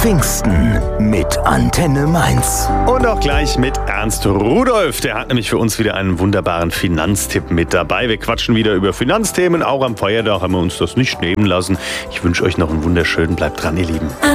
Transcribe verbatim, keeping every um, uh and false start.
Pfingsten mit Antenne Mainz. Und auch gleich mit Ernst Rudolf. Der hat nämlich für uns wieder einen wunderbaren Finanztipp mit dabei. Wir quatschen wieder über Finanzthemen. Auch am Feiertag haben wir uns das nicht nehmen lassen. Ich wünsche euch noch einen wunderschönen. Bleibt dran, ihr Lieben.